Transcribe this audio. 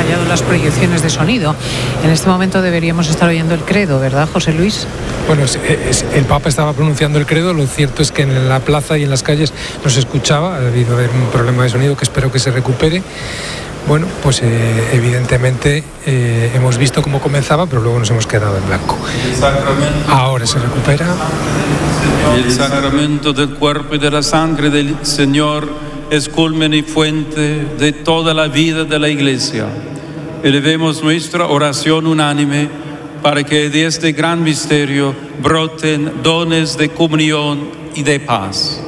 fallado las proyecciones de sonido. En este momento deberíamos estar oyendo el credo, ¿verdad, José Luis? Bueno, el Papa estaba pronunciando el credo. Lo cierto es que en la plaza y en las calles no se escuchaba. Ha habido un problema de sonido que espero que se recupere. Bueno, pues evidentemente hemos visto cómo comenzaba, pero luego nos hemos quedado en blanco. Ahora se recupera. El sacramento del cuerpo y de la sangre del Señor es culmen y fuente de toda la vida de la Iglesia. Elevemos nuestra oración unánime para que de este gran misterio broten dones de comunión y de paz.